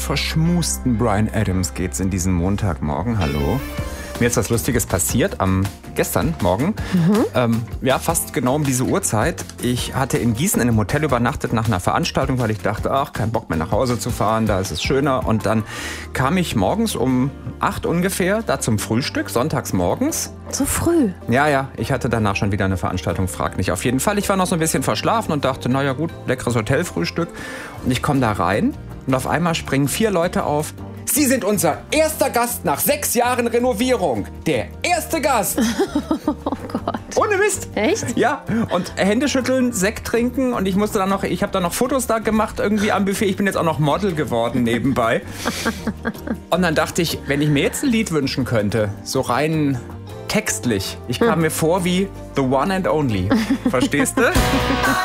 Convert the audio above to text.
verschmusten Bryan Adams geht's in diesem Montagmorgen. Hallo. Mir ist was Lustiges passiert gestern Morgen. Fast genau um diese Uhrzeit. Ich hatte in Gießen in einem Hotel übernachtet nach einer Veranstaltung, weil ich dachte, kein Bock mehr nach Hause zu fahren, da ist es schöner. Und dann kam ich morgens um 8 ungefähr da zum Frühstück, sonntags morgens. So früh? Ja, ich hatte danach schon wieder eine Veranstaltung, frag nicht. Auf jeden Fall, ich war noch so ein bisschen verschlafen und dachte, naja gut, leckeres Hotelfrühstück. Und ich komme da rein und auf einmal springen 4 Leute auf. Sie sind unser erster Gast nach 6 Jahren Renovierung. Der erste Gast. Oh Gott. Ohne Mist. Echt? Ja, und Hände schütteln, Sekt trinken und ich habe dann noch Fotos da gemacht irgendwie am Buffet. Ich bin jetzt auch noch Model geworden nebenbei. Und dann dachte ich, wenn ich mir jetzt ein Lied wünschen könnte, so rein textlich, ich kam mir vor wie The One and Only. Verstehst du?